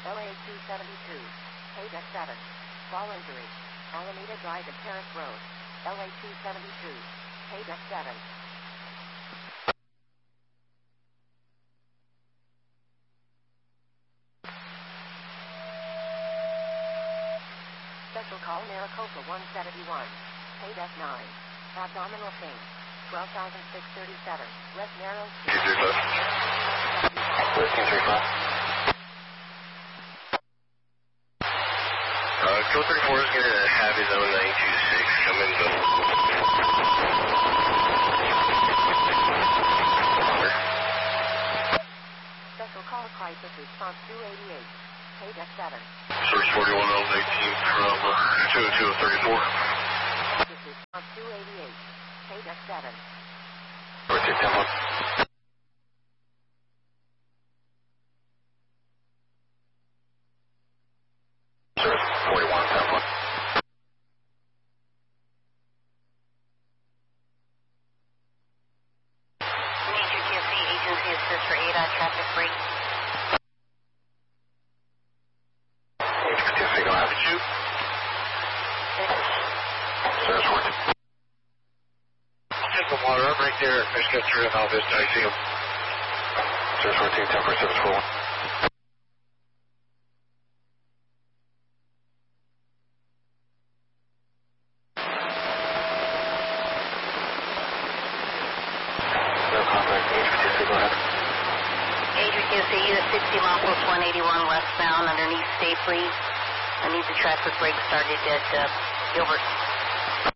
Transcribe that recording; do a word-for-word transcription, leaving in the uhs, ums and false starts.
L A two seventy-two, K D seven, fall injury, Alameda Drive and Terrace Road, L A two seventy-two, K D seven. Special call Maricopa one seventy-one, K D nine, abdominal pain, twelve thousand six hundred thirty-seven, West Narrow Street. thirteen thirty-five. Uh, Code thirty-four is going to have his own nine two six come in the... Special call crisis response two eighty-eight, K D seven. Source forty-one L eighteen from two oh two thirty-four. This is response two eighty-eight, K D seven. Rotate ten one. Source forty-one ten one. Major Q C agency assist for A D O T traffic free. Signal altitude. Source fourteen. I'll take the water up right there. I just got through it. I'll just I see him. Source fourteen, ten four seven four one. No contact. H P T C, go ahead. Major Q C unit sixty mile plus one eighty-one westbound underneath Stapley. I need the traffic brake started at uh, Gilbert.